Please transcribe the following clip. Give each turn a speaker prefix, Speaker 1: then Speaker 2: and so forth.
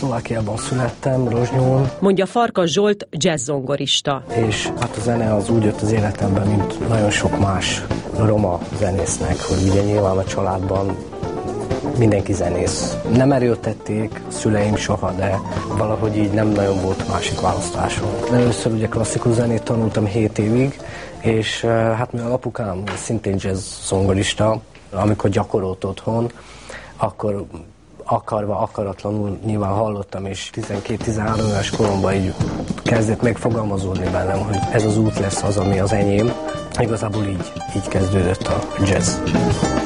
Speaker 1: Szlovákiában születtem, Rozsnyón.
Speaker 2: Mondja Farkas Zsolt, jazz-zongorista.
Speaker 1: És hát a zene az úgy jött az életemben, mint nagyon sok más roma zenésznek, hogy ugye nyilván a családban mindenki zenész. Nem erőltették a szüleim soha, de valahogy így nem nagyon volt másik választásom. Először ugye klasszikus zenét tanultam 7 évig, és hát mivel apukám szintén jazz zongorista, amikor gyakorolt otthon, akkor akarva, akaratlanul nyilván hallottam, és 12-13 éves koromban így kezdett megfogalmazódni bennem, hogy ez az út lesz az, ami az enyém. Igazából így kezdődött a jazz.